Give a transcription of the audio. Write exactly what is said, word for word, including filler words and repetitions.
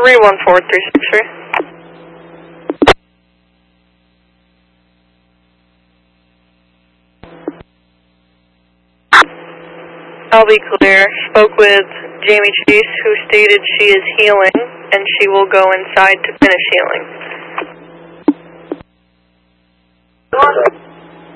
three one four three six three. I'll be clear. Spoke with Jamie Chase, who stated she is healing, and she will go inside to finish healing.